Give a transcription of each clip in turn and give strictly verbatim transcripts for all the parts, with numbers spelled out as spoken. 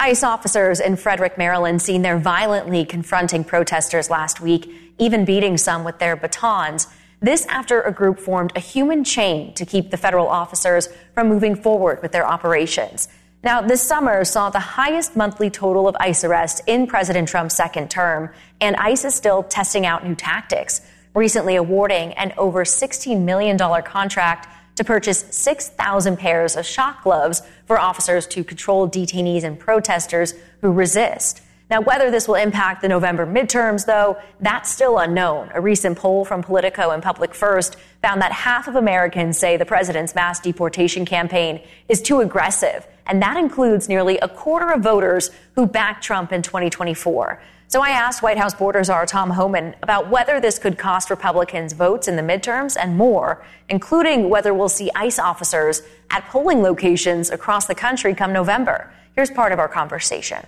ICE officers in Frederick, Maryland, seen there violently confronting protesters last week, even beating some with their batons. This after a group formed a human chain to keep the federal officers from moving forward with their operations. Now, this summer saw the highest monthly total of ICE arrests in President Trump's second term, and ICE is still testing out new tactics, recently awarding an over sixteen million dollars contract to purchase six thousand pairs of shock gloves for officers to control detainees and protesters who resist. Now, whether this will impact the November midterms, though, that's still unknown. A recent poll from Politico and Public First found that half of Americans say the president's mass deportation campaign is too aggressive, and that includes nearly a quarter of voters who backed Trump in twenty twenty-four. So I asked White House border czar Tom Homan about whether this could cost Republicans votes in the midterms and more, including whether we'll see ICE officers at polling locations across the country come November. Here's part of our conversation.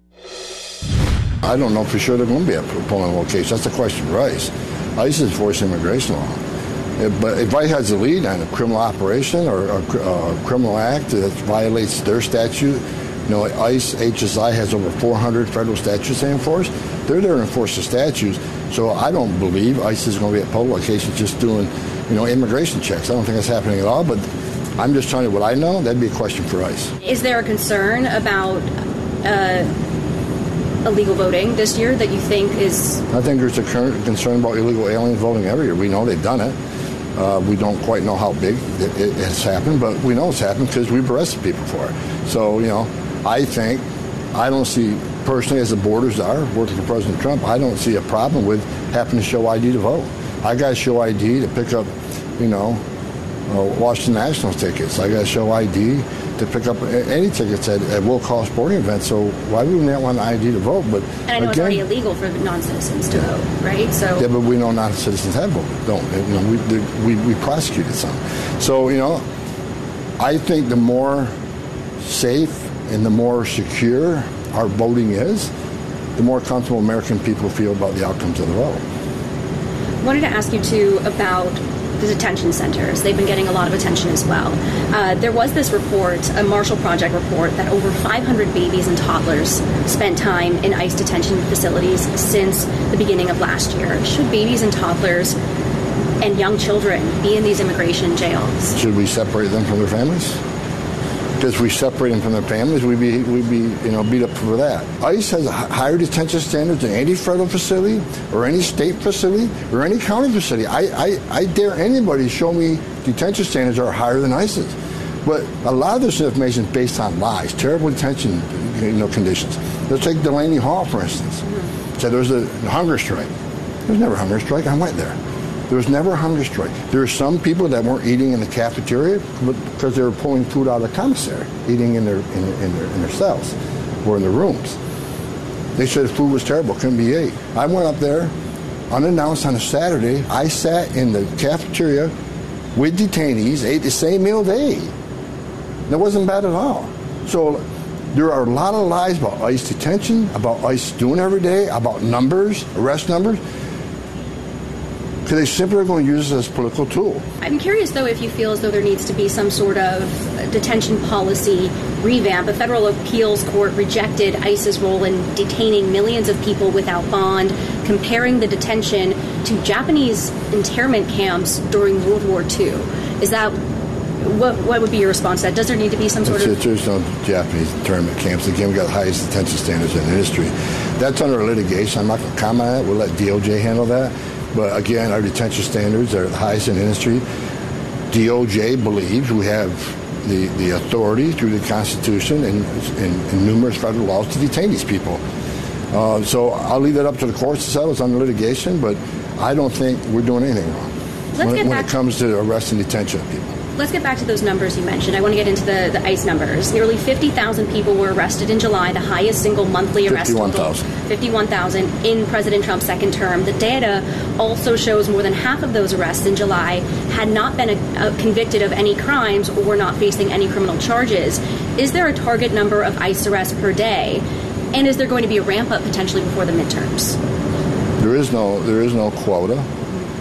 I don't know for sure they're going to be at polling locations. That's the question for ICE. ICE is enforcing immigration law. But if ICE has the lead on a criminal operation or a, a criminal act that violates their statute, you know, ICE, H S I has over four hundred federal statutes they enforce. They're there to enforce the statutes. So I don't believe ICE is going to be at polling locations just doing, you know, immigration checks. I don't think that's happening at all. But I'm just telling you what I know. That'd be a question for ICE. Is there a concern about uh, illegal voting this year that you think is... I think there's a concern about illegal aliens voting every year. We know they've done it. Uh, we don't quite know how big it, it has happened, but we know it's happened because we've arrested people for it. So, you know, I think, I don't see, personally, as the borders are, working for President Trump, I don't see a problem with having to show I D to vote. I got to show I D to pick up, you know, uh, Washington Nationals tickets. I got to show I D to pick up any tickets at, at will-call sporting events. So why would we not want an I D to vote? But and I know again, it's already illegal for non-citizens to yeah. vote, right? So yeah, but we know non-citizens have voted. Don't you know? We, we we prosecuted some. So you know, I think the more safe and the more secure our voting is, the more comfortable American people feel about the outcomes of the vote. I wanted to ask you too about the detention centers. They've been getting a lot of attention as well. Uh, there was this report, a Marshall Project report, that over five hundred babies and toddlers spent time in ICE detention facilities since the beginning of last year. Should babies and toddlers and young children be in these immigration jails? Should we separate them from their families? Because if we separate them from their families, we'd be, we'd be you know, beat up for that. ICE has higher detention standards than any federal facility or any state facility or any county facility. I, I, I dare anybody to show me detention standards are higher than ICE's. But a lot of this information is based on lies, terrible detention you know, conditions. Let's take Delaney Hall, for instance. Mm-hmm. So there was a hunger strike. There was never a hunger strike. I went there. There was never a hunger strike. There were some people that weren't eating in the cafeteria because they were pulling food out of the commissary, eating in their in, in their in their cells or in their rooms. They said the food was terrible, couldn't be ate. I went up there unannounced on a Saturday. I sat in the cafeteria with detainees, ate the same meal they ate. That wasn't bad at all. So there are a lot of lies about ICE detention, about ICE doing every day, about numbers, arrest numbers. Because they simply are going to use this as a political tool. I'm curious, though, if you feel as though there needs to be some sort of detention policy revamp. A federal appeals court rejected ICE's role in detaining millions of people without bond, comparing the detention to Japanese internment camps during World War Two. Is that what? What would be your response to that? Does there need to be some sort it's, of... There's no Japanese internment camps. Again, we've got the highest detention standards in the industry. That's under litigation. I'm not going to comment on it. We'll let D O J handle that. But again, our detention standards are the highest in the industry. D O J believes we have the, the authority through the Constitution and, and, and numerous federal laws to detain these people. Uh, so I'll leave that up to the courts to settle. It's under litigation, but I don't think we're doing anything wrong Let's when, get when back it comes to arrest and detention of people. Let's get back to those numbers you mentioned. I want to get into the, the ICE numbers. Nearly fifty thousand people were arrested in July, the highest single monthly arrest total. fifty-one thousand. fifty-one thousand in President Trump's second term. The data also shows more than half of those arrests in July had not been a, a convicted of any crimes or were not facing any criminal charges. Is there a target number of ICE arrests per day? And is there going to be a ramp-up potentially before the midterms? There is no, there is no quota.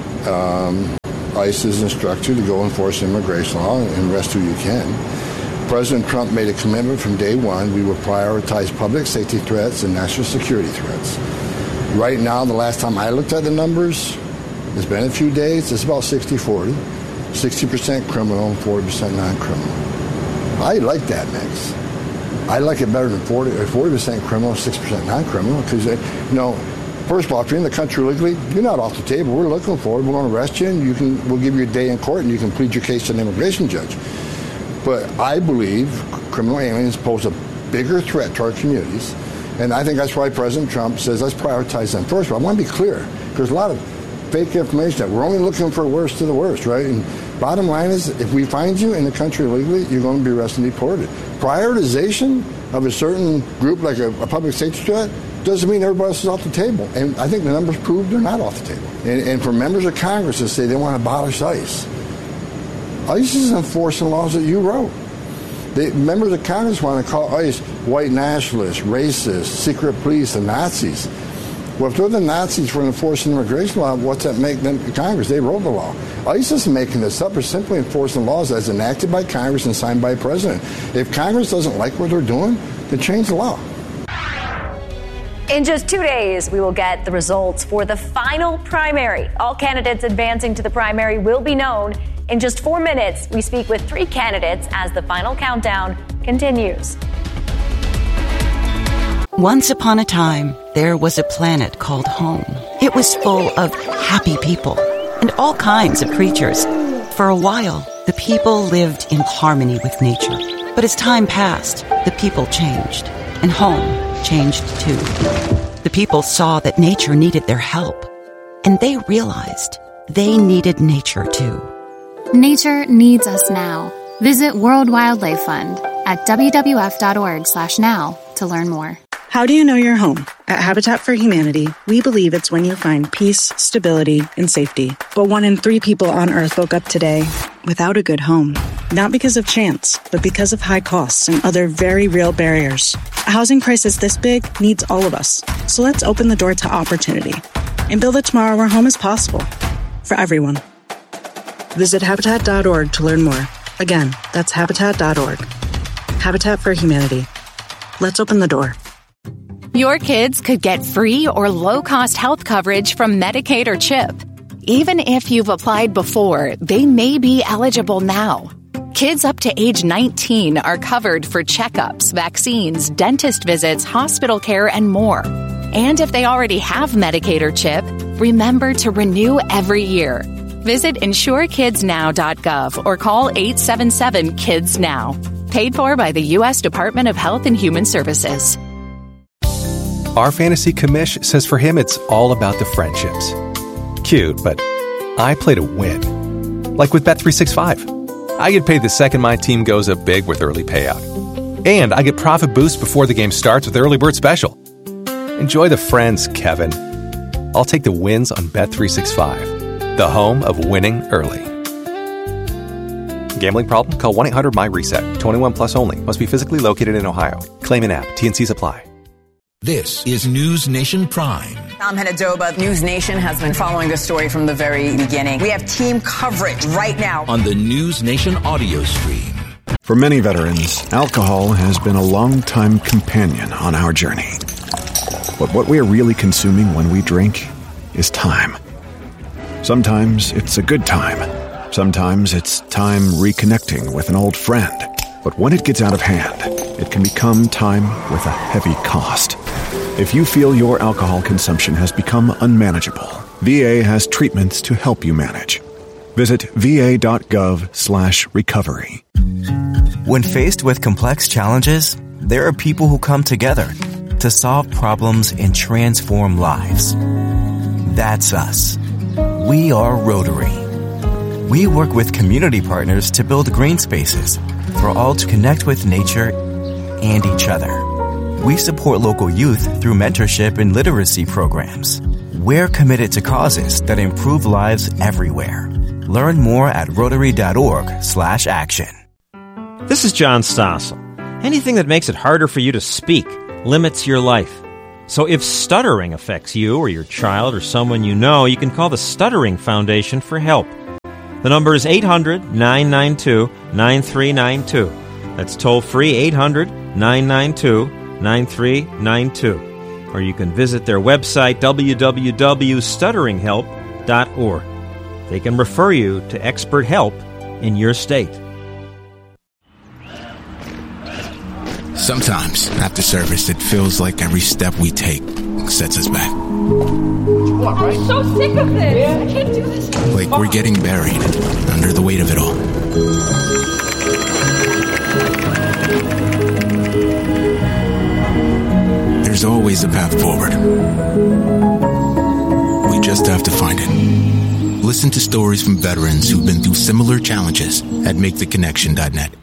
Um, ICE is instructed to go enforce immigration law and arrest who you can. President Trump made a commitment from day one. We will prioritize public safety threats and national security threats. Right now, the last time I looked at the numbers, it's been a few days, it's about sixty forty. sixty percent criminal and forty percent non-criminal. I like that mix. I like it better than forty percent criminal, six percent non-criminal, because, you know, first of all, if you're in the country legally, you're not off the table. We're looking for it. We're going to arrest you, and you can, we'll give you a day in court, and you can plead your case to an immigration judge. But I believe criminal aliens pose a bigger threat to our communities, and I think that's why President Trump says, let's prioritize them. First of all, I want to be clear. There's a lot of fake information that we're only looking for worst of the worst, right? And bottom line is, if we find you in the country illegally, you're going to be arrested and deported. Prioritization of a certain group, like a, a public safety threat, doesn't mean everybody else is off the table. And I think the numbers prove they're not off the table. And, and for members of Congress to say they want to abolish ICE, ICE is enforcing laws that you wrote. The members of Congress want to call ICE white nationalists, racists, secret police, and Nazis. Well, if they're the Nazis for enforcing immigration law, what's that make them Congress? They wrote the law. ICE isn't making this up. It's simply enforcing laws as enacted by Congress and signed by a president. If Congress doesn't like what they're doing, then change the law. In just two days, we will get the results for the final primary. All candidates advancing to the primary will be known. In just four minutes, we speak with three candidates as the final countdown continues. Once upon a time, there was a planet called home. It was full of happy people and all kinds of creatures. For a while, the people lived in harmony with nature. But as time passed, the people changed, and home changed too. The people saw that nature needed their help, and they realized they needed nature too. Nature needs us now. Visit World Wildlife Fund at wwf.org slash now to learn more. How do you know you're home? At Habitat for Humanity, we believe it's when you find peace, stability, and safety. But one in three people on Earth woke up today without a good home. Not because of chance, but because of high costs and other very real barriers. A housing crisis this big needs all of us. So let's open the door to opportunity and build a tomorrow where home is possible for everyone. Visit Habitat dot org to learn more. Again, that's Habitat dot org. Habitat for Humanity. Let's open the door. Your kids could get free or low-cost health coverage from Medicaid or CHIP. Even if you've applied before, they may be eligible now. Kids up to age nineteen are covered for checkups, vaccines, dentist visits, hospital care, and more. And if they already have Medicaid or CHIP, remember to renew every year. Visit insure kids now dot gov or call eight seven seven kids now. Paid for by the U S Department of Health and Human Services. Our fantasy commish says for him it's all about the friendships. Cute, but I play to win. Like with Bet three sixty-five. I get paid the second my team goes up big with early payout. And I get profit boost before the game starts with Early Bird Special. Enjoy the friends, Kevin. I'll take the wins on Bet three sixty-five, the home of winning early. Gambling problem? Call one eight hundred my reset. twenty-one plus only. Must be physically located in Ohio. Claim in app. T and Cs apply. This is News Nation Prime. I'm Henadoba. News Nation has been following this story from the very beginning. We have team coverage right now on the News Nation audio stream. For many veterans, alcohol has been a long-time companion on our journey. But what we are really consuming when we drink is time. Sometimes it's a good time. Sometimes it's time reconnecting with an old friend. But when it gets out of hand, it can become time with a heavy cost. If you feel your alcohol consumption has become unmanageable, V A has treatments to help you manage. Visit va.gov slash recovery. When faced with complex challenges, there are people who come together to solve problems and transform lives. That's us. We are Rotary. We work with community partners to build green spaces for all to connect with nature and each other. We support local youth through mentorship and literacy programs. We're committed to causes that improve lives everywhere. Learn more at rotary.org slash action. This is John Stossel. Anything that makes it harder for you to speak limits your life. So if stuttering affects you or your child or someone you know, you can call the Stuttering Foundation for help. The number is eight hundred nine nine two nine three nine two. That's toll-free eight hundred, nine nine two, nine three nine two. Or you can visit their website, w w w dot stuttering help dot org. They can refer you to expert help in your state. Sometimes, after service, it feels like every step we take sets us back. I'm so sick of this. I can't do this. Like we're getting buried under the weight of it all. There's always a path forward. We just have to find it. Listen to stories from veterans who've been through similar challenges at make the connection dot net.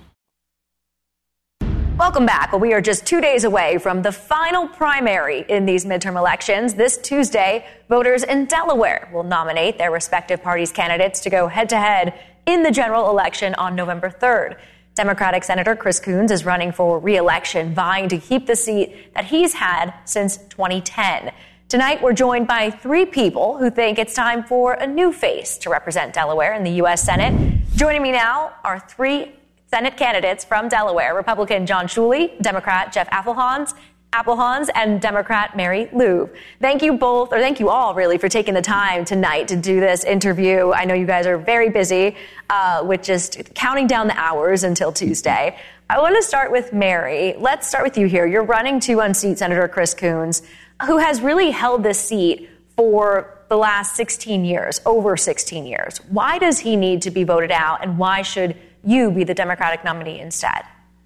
Welcome back. Well, we are just two days away from the final primary in these midterm elections. This Tuesday, voters in Delaware will nominate their respective parties' candidates to go head-to-head in the general election on November third. Democratic Senator Chris Coons is running for re-election, vying to keep the seat that he's had since twenty ten. Tonight, we're joined by three people who think it's time for a new face to represent Delaware in the U S Senate. Joining me now are three Senate candidates from Delaware: Republican John Schuele, Democrat Jeff Applehans, Applehans, and Democrat Mary Luv. Thank you both, or thank you all, really, for taking the time tonight to do this interview. I know you guys are very busy uh, with just counting down the hours until Tuesday. I want to start with Mary. Let's start with you here. You're running to unseat Senator Chris Coons, who has really held this seat for the last sixteen years, over sixteen years. Why does he need to be voted out, and why should you be the Democratic nominee instead?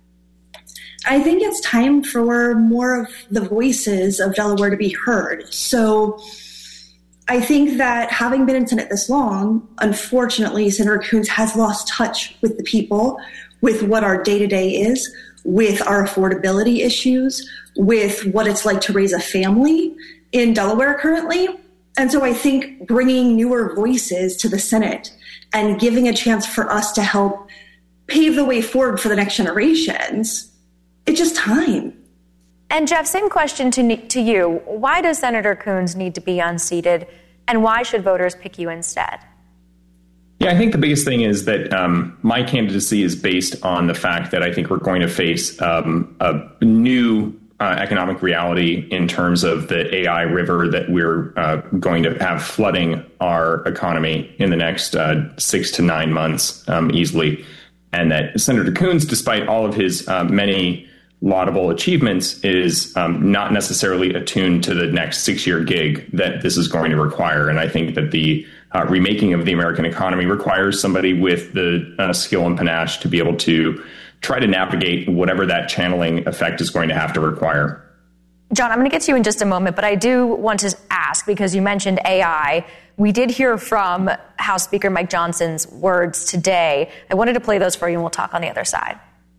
I think it's time for more of the voices of Delaware to be heard. So I think that having been in Senate this long, unfortunately, Senator Coons has lost touch with the people, with what our day-to-day is, with our affordability issues, with what it's like to raise a family in Delaware currently. And so I think bringing newer voices to the Senate and giving a chance for us to help pave the way forward for the next generations, it's just time. And Jeff, same question to to you. Why does Senator Coons need to be unseated, and why should voters pick you instead? Yeah, I think the biggest thing is that um, my candidacy is based on the fact that I think we're going to face um, a new uh, economic reality in terms of the A I river that we're uh, going to have flooding our economy in the next uh, six to nine months um, easily. And that Senator Coons, despite all of his uh, many laudable achievements, is um, not necessarily attuned to the next six-year gig that this is going to require. And I think that the uh, remaking of the American economy requires somebody with the uh, skill and panache to be able to try to navigate whatever that channeling effect is going to have to require. John, I'm going to get to you in just a moment, but I do want to ask, because you mentioned A I. We did hear from House Speaker Mike Johnson's words today. I wanted to play those for you, and we'll talk on the other side.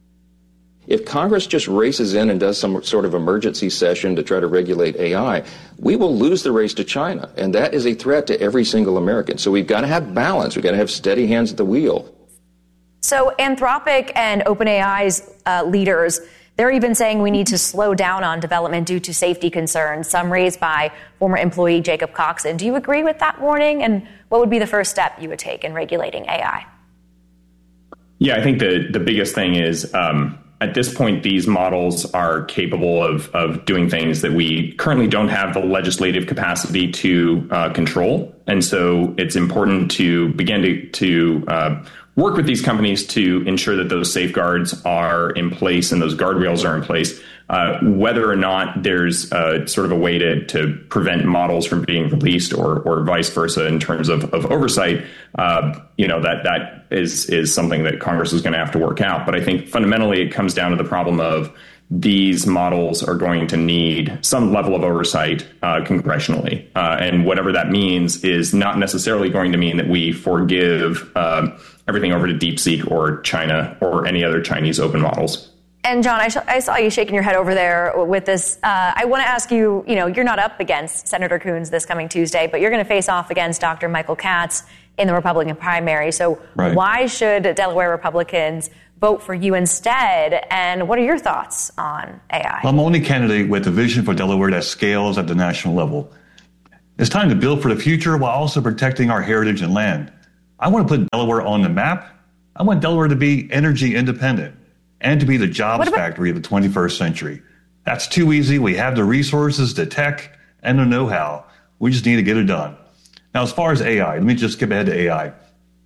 If Congress just races in and does some sort of emergency session to try to regulate A I, we will lose the race to China, and that is a threat to every single American. So we've got to have balance. We've got to have steady hands at the wheel. So Anthropic and OpenAI's uh, leaders, they're even saying we need to slow down on development due to safety concerns, some raised by former employee Jacob Coxon. Do you agree with that warning? And what would be the first step you would take in regulating A I? Yeah, I think the, the biggest thing is um, at this point, these models are capable of, of doing things that we currently don't have the legislative capacity to uh, control. And so it's important to begin to, to uh, work with these companies to ensure that those safeguards are in place and those guardrails are in place. Uh, whether or not there's uh, sort of a way to, to prevent models from being released or, or vice versa in terms of, of oversight, uh, you know, that that is is something that Congress is going to have to work out. But I think fundamentally it comes down to the problem of these models are going to need some level of oversight uh, congressionally. Uh, and whatever that means is not necessarily going to mean that we forgive uh, everything over to DeepSeek or China or any other Chinese open models. And John, I, sh- I saw you shaking your head over there with this. Uh, I want to ask you, you know, you're not up against Senator Coons this coming Tuesday, but you're going to face off against Doctor Michael Katz in the Republican primary. So right. Why should Delaware Republicans vote for you instead? And what are your thoughts on A I? Well, I'm the only candidate with a vision for Delaware that scales at the national level. It's time to build for the future while also protecting our heritage and land. I want to put Delaware on the map. I want Delaware to be energy independent. and to be the jobs factory of the twenty-first century. That's too easy. We have the resources, the tech, and the know-how. We just need to get it done. Now, as far as A I, let me just skip ahead to A I.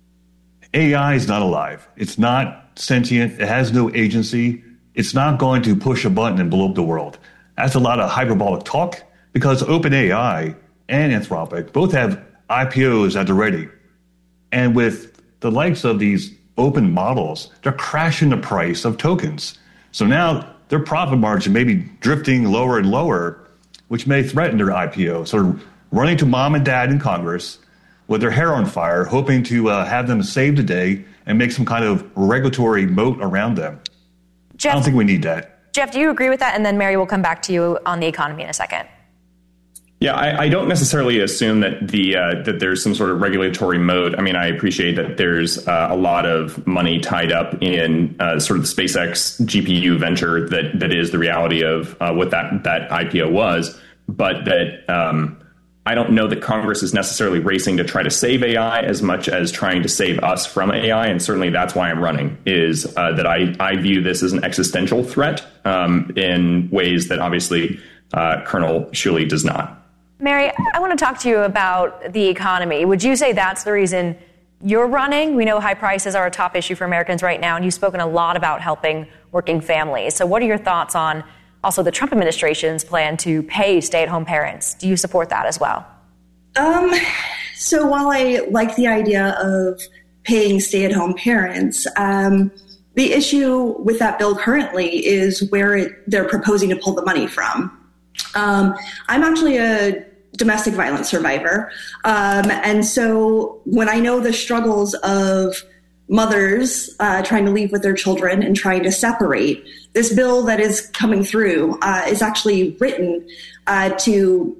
A I is not alive. It's not sentient. It has no agency. It's not going to push a button and blow up the world. That's a lot of hyperbolic talk because OpenAI and Anthropic both have I P Os at the ready. And with the likes of these open models, they're crashing the price of tokens. So now their profit margin may be drifting lower and lower, which may threaten their I P O. So they're running to mom and dad in Congress with their hair on fire, hoping to uh, have them save the day and make some kind of regulatory moat around them. Jeff, I don't think we need that. Jeff, do you agree with that? And then Mary will come back to you on the economy in a second. Yeah, I, I don't necessarily assume that the uh, that there's some sort of regulatory mode. I mean, I appreciate that there's uh, a lot of money tied up in uh, sort of the SpaceX G P U venture that that is the reality of uh, what that that I P O was, but that um, I don't know that Congress is necessarily racing to try to save A I as much as trying to save us from A I, and certainly that's why I'm running. Is uh, that I I view this as an existential threat um, in ways that obviously uh, Colonel Shuley does not. Mary, I want to talk to you about the economy. Would you say that's the reason you're running? We know high prices are a top issue for Americans right now, and you've spoken a lot about helping working families. So what are your thoughts on also the Trump administration's plan to pay stay-at-home parents? Do you support that as well? Um, so while I like the idea of paying stay-at-home parents, um, the issue with that bill currently is where it, they're proposing to pull the money from. Um, I'm actually a domestic violence survivor. Um, and so when I know the struggles of mothers uh, trying to leave with their children and trying to separate, this bill that is coming through uh, is actually written uh, to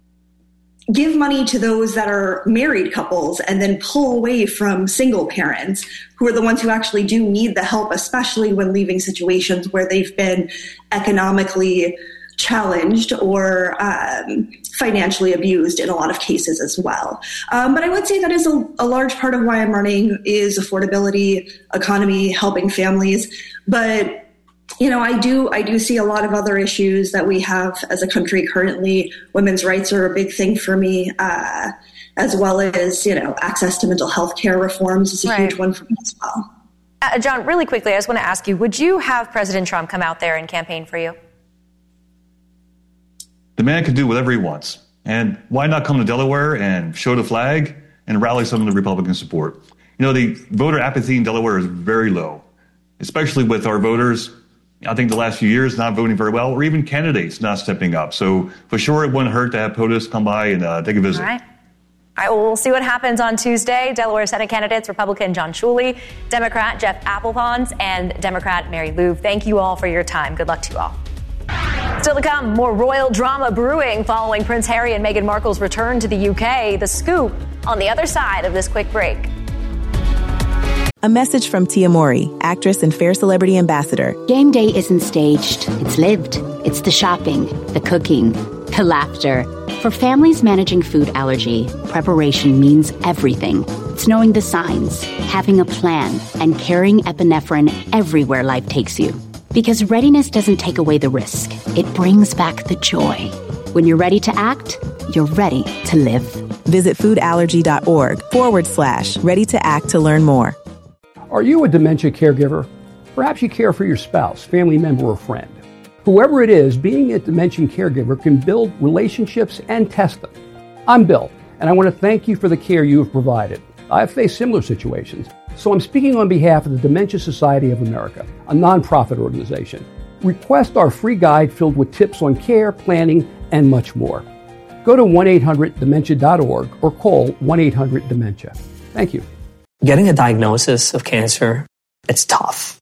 give money to those that are married couples and then pull away from single parents who are the ones who actually do need the help, especially when leaving situations where they've been economically challenged or um, financially abused in a lot of cases as well. Um, but I would say that is a, a large part of why I'm running is affordability, economy, helping families. But, you know, I do I do see a lot of other issues that we have as a country currently. Women's rights are a big thing for me, uh, as well as, you know, access to mental health care reforms is a right. huge one for me as well. Uh, John, really quickly, I just want to ask you, would you have President Trump come out there and campaign for you? The man can do whatever he wants. And why not come to Delaware and show the flag and rally some of the Republican support? You know, the voter apathy in Delaware is very low, especially with our voters, I think the last few years, not voting very well, or even candidates not stepping up. So for sure, it wouldn't hurt to have POTUS come by and uh, take a visit. All right. All right, well, we'll see what happens on Tuesday. Delaware Senate candidates, Republican John Shuley, Democrat Jeff Appelpons, and Democrat Mary Louv. Thank you all for your time. Good luck to you all. Still to come, more royal drama brewing following Prince Harry and Meghan Markle's return to the U K. The scoop on the other side of this quick break. A message from Tia Mowry, actress and Fair Celebrity Ambassador. Game day isn't staged, it's lived. It's the shopping, the cooking, the laughter. For families managing food allergy, preparation means everything. It's knowing the signs, having a plan, and carrying epinephrine everywhere life takes you. Because readiness doesn't take away the risk. It brings back the joy. When you're ready to act, you're ready to live. Visit foodallergy.org forward slash ready to act to learn more. Are you a dementia caregiver? Perhaps you care for your spouse, family member, or friend. Whoever it is, being a dementia caregiver can build relationships and test them. I'm Bill, and I want to thank you for the care you have provided. I've faced similar situations. So I'm speaking on behalf of the Dementia Society of America, a nonprofit organization. Request our free guide filled with tips on care, planning, and much more. Go to one eight hundred dementia dot org or call one eight hundred dementia. Thank you. Getting a diagnosis of cancer, it's tough.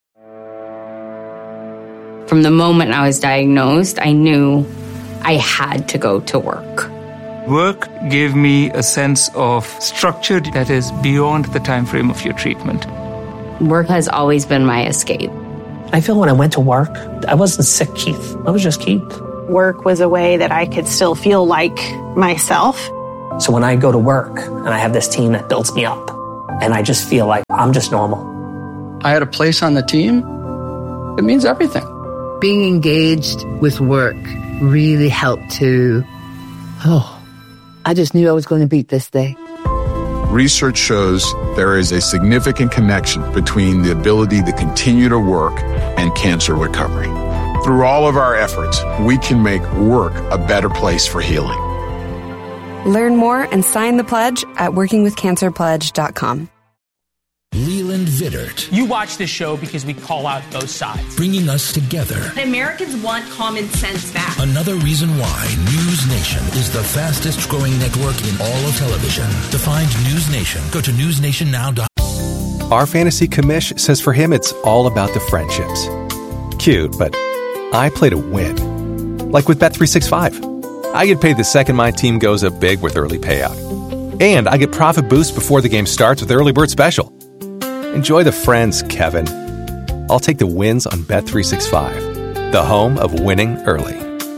From the moment I was diagnosed, I knew I had to go to work. Work gave me a sense of structure that is beyond the time frame of your treatment. Work has always been my escape. I feel when I went to work, I wasn't sick, Keith. I was just Keith. Work was a way that I could still feel like myself. So when I go to work and I have this team that builds me up, and I just feel like I'm just normal. I had a place on the team, It means everything. Being engaged with work really helped to, oh, I just knew I was going to beat this day. Research shows there is a significant connection between the ability to continue to work and cancer recovery. Through all of our efforts, we can make work a better place for healing. Learn more and sign the pledge at working with cancer pledge dot com. Leland Vittert. You watch this show because we call out both sides. Bringing us together. Americans want common sense back. Another reason why News Nation is the fastest growing network in all of television. To find News Nation, go to news nation now dot com. Our fantasy commish says for him it's all about the friendships. Cute, but I play to win. Like with Bet three sixty-five. I get paid the second my team goes up big with early payout. And I get profit boost before the game starts with Early Bird Special. Enjoy the friends, Kevin. I'll take the wins on Bet three sixty-five, the home of winning early.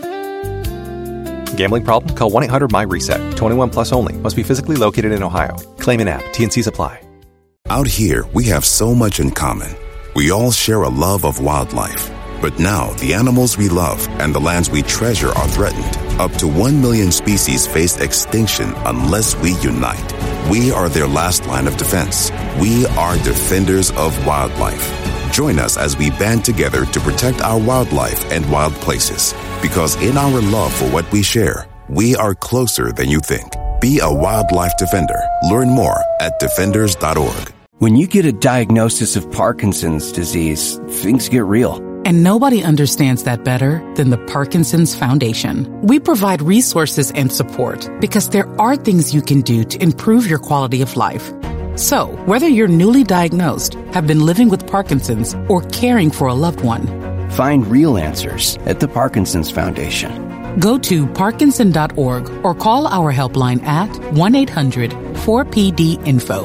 Gambling problem? Call one eight hundred my reset. twenty-one plus only. Must be physically located in Ohio. Claim in app. T and C's apply. Out here, we have so much in common. We all share a love of wildlife. But now, the animals we love and the lands we treasure are threatened. Up to one million species face extinction unless we unite. We are their last line of defense. We are defenders of wildlife. Join us as we band together to protect our wildlife and wild places. Because in our love for what we share, we are closer than you think. Be a wildlife defender. Learn more at defenders dot org. When you get a diagnosis of Parkinson's disease, things get real. And nobody understands that better than the Parkinson's Foundation. We provide resources and support because there are things you can do to improve your quality of life. So, whether you're newly diagnosed, have been living with Parkinson's, or caring for a loved one, find real answers at the Parkinson's Foundation. Go to parkinson dot org or call our helpline at one eight hundred four P D info.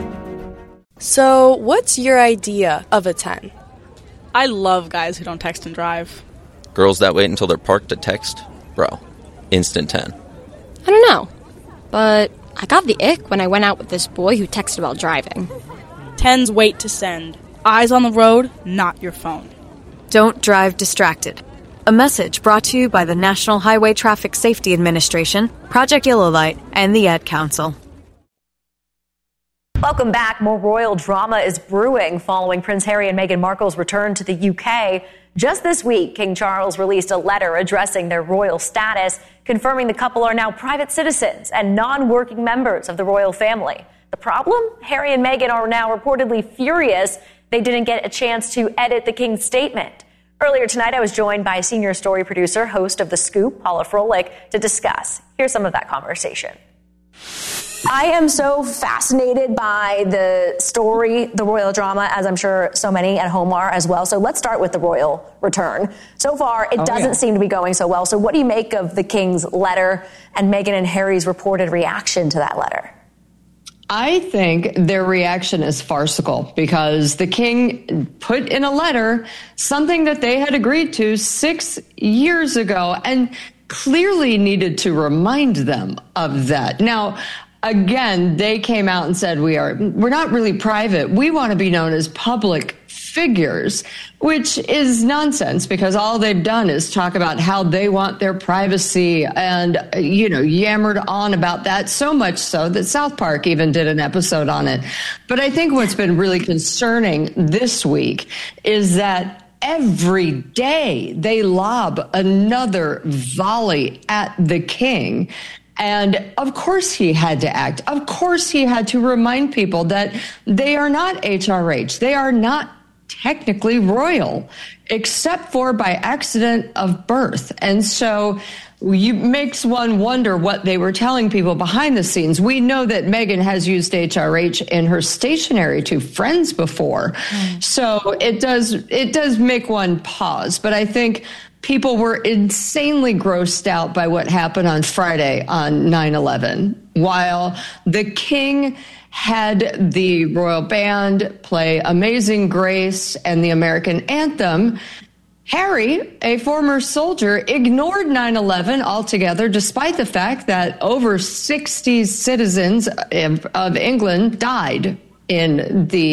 So, what's your idea of a ten? I love guys who don't text and drive. Girls that wait until they're parked to text? Bro, instant ten. I don't know, but I got the ick when I went out with this boy who texted while driving. Tens wait to send. Eyes on the road, not your phone. Don't drive distracted. A message brought to you by the National Highway Traffic Safety Administration, Project Yellow Light, and the Ad Council. Welcome back. More royal drama is brewing following Prince Harry and Meghan Markle's return to the U K. Just this week, King Charles released a letter addressing their royal status, confirming the couple are now private citizens and non-working members of the royal family. The problem? Harry and Meghan are now reportedly furious they didn't get a chance to edit the King's statement. Earlier tonight, I was joined by senior story producer, host of The Scoop, Paula Froelich, to discuss. Here's some of that conversation. I am so fascinated by the story, the royal drama, as I'm sure so many at home are as well. So let's start with the royal return. So far, it oh, doesn't yeah. seem to be going so well. So what do you make of the King's letter and Meghan and Harry's reported reaction to that letter? I think their reaction is farcical because the King put in a letter something that they had agreed to six years ago and clearly needed to remind them of that. Now, again, they came out and said, we are, we're not really private. We want to be known as public figures, which is nonsense because all they've done is talk about how they want their privacy and, you know, yammered on about that so much so that South Park even did an episode on it. But I think what's been really concerning this week is that every day they lob another volley at the King. And of course he had to act. Of course he had to remind people that they are not H R H. They are not technically royal, except for by accident of birth. And so you makes one wonder what they were telling people behind the scenes. We know that Meghan has used H R H in her stationery to friends before. Mm. So it does it does make one pause. But I think people were insanely grossed out by what happened on Friday on nine eleven, while the King had the royal band play Amazing Grace and the American anthem. Harry, a former soldier, ignored nine eleven altogether, despite the fact that over sixty citizens of England died in the